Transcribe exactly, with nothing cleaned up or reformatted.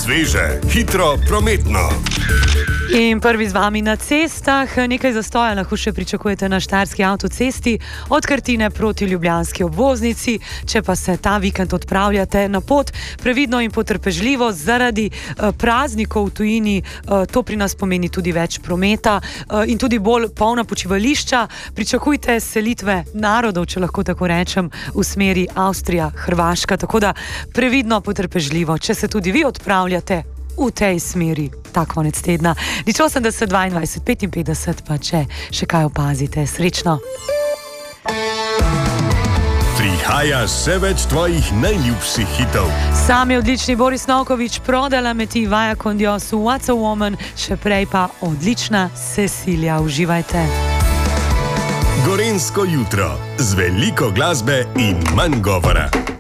Sveže, hitro, prometno. In prvi z vami na cestah. Nekaj zastoja lahko še pričakujete na štajerski avtocesti od Krtine proti ljubljanski obvoznici. Če pa se ta vikend odpravljate na pot, previdno in potrpežljivo, zaradi uh, praznikov v tujini uh, to pri nas pomeni tudi več prometa uh, in tudi bolj polna počivališča. Pričakujte selitve narodov, če lahko tako rečem, v smeri Avstrija, Hrvaška. Tako da previdno, potrpežljivo, če se tudi vi odpravljate v tej smeri ta konec tedna. Nič osemdeset, dvaindvajset, petinpetdeset, pa če še kaj opazite. Srečno! Prihaja še več tvojih najljubših hitov. Sam je odlični Boris Novković, prodala me ti, Vaja con Dios, What's a Woman, še prej pa odlična Cecilia. Uživajte! Gorenjsko jutro z veliko glasbe in manj govora.